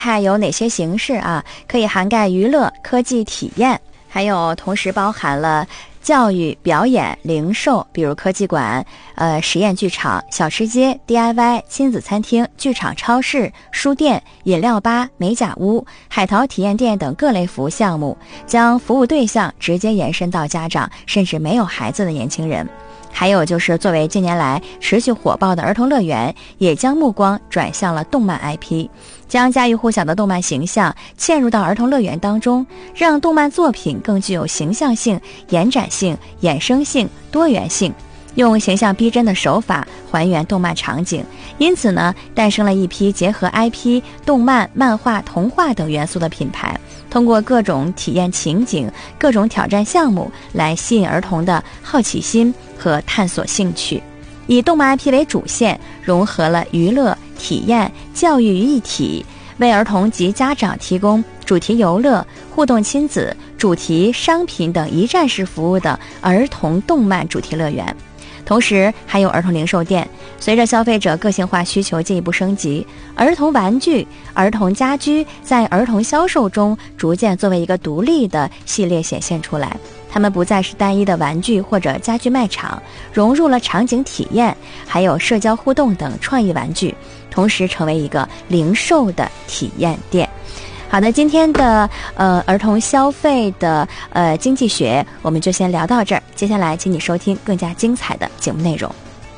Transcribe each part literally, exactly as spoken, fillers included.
还有哪些形式啊？可以涵盖娱乐、科技、体验，还有同时包含了教育、表演、零售，比如科技馆、呃实验剧场、小吃街、D I Y、亲子餐厅、剧场、超市、书店、饮料吧、美甲屋、海淘体验店等各类服务项目，将服务对象直接延伸到家长甚至没有孩子的年轻人。还有就是作为近年来持续火爆的儿童乐园，也将目光转向了动漫 I P， 将家喻户晓的动漫形象嵌入到儿童乐园当中，让动漫作品更具有形象性、延展性、衍生性、多元性，用形象逼真的手法还原动漫场景。因此呢，诞生了一批结合 I P、动漫、漫画、童话等元素的品牌，通过各种体验情景、各种挑战项目来吸引儿童的好奇心和探索兴趣。以动漫 I P 为主线，融合了娱乐、体验、教育于一体，为儿童及家长提供主题游乐、互动亲子、主题商品等一站式服务的儿童动漫主题乐园。同时还有儿童零售店，随着消费者个性化需求进一步升级，儿童玩具、儿童家居在儿童销售中逐渐作为一个独立的系列显现出来。它们不再是单一的玩具或者家居卖场，融入了场景体验还有社交互动等创意玩具，同时成为一个零售的体验店。好的，今天的呃儿童消费的呃经济学我们就先聊到这儿，接下来请你收听更加精彩的节目内容。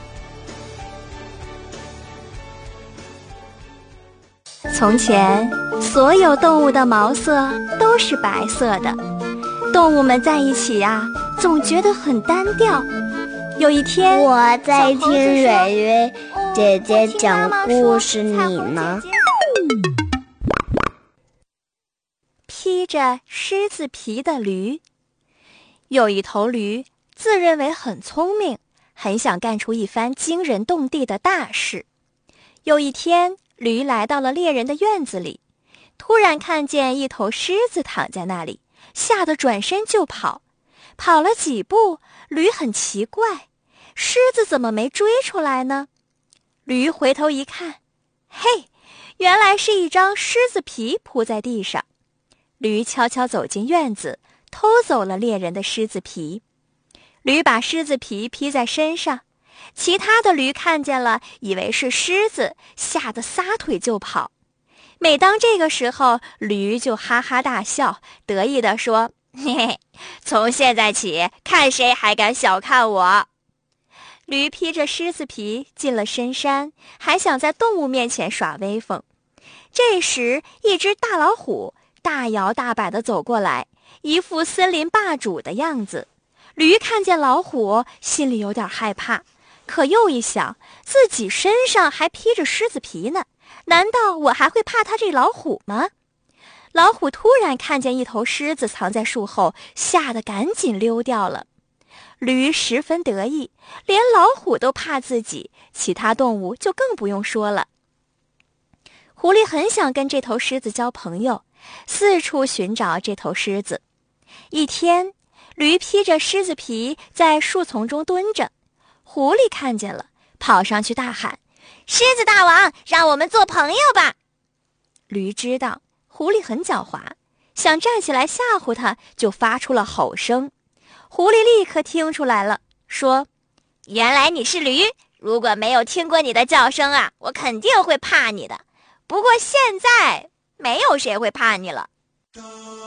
从前，所有动物的毛色都是白色的，动物们在一起呀、啊，总觉得很单调。有一天， 我在听蕊蕊姐姐讲故事，你呢？ 披着狮子皮的驴。有一头驴自认为很聪明，很想干出一番惊人动地的大事。有一天，驴来到了猎人的院子里，突然看见一头狮子躺在那里，吓得转身就跑。跑了几步，驴很奇怪，狮子怎么没追出来呢？驴回头一看，嘿，原来是一张狮子皮铺在地上。驴悄悄走进院子，偷走了猎人的狮子皮。驴把狮子皮披在身上，其他的驴看见了，以为是狮子，吓得撒腿就跑。每当这个时候，驴就哈哈大笑，得意地说：“嘿嘿，从现在起，看谁还敢小看我。”驴披着狮子皮进了深山，还想在动物面前耍威风。这时，一只大老虎大摇大摆地走过来，一副森林霸主的样子。驴看见老虎，心里有点害怕，可又一想，自己身上还披着狮子皮呢，难道我还会怕他这老虎吗？老虎突然看见一头狮子藏在树后，吓得赶紧溜掉了。驴十分得意，连老虎都怕自己，其他动物就更不用说了。狐狸很想跟这头狮子交朋友，四处寻找这头狮子。一天，驴披着狮子皮在树丛中蹲着，狐狸看见了，跑上去大喊：“狮子大王，让我们做朋友吧！”驴知道狐狸很狡猾，想站起来吓唬他，就发出了吼声。狐狸立刻听出来了，说：“原来你是驴，如果没有听过你的叫声啊，我肯定会怕你的。不过现在没有谁会怕你了。”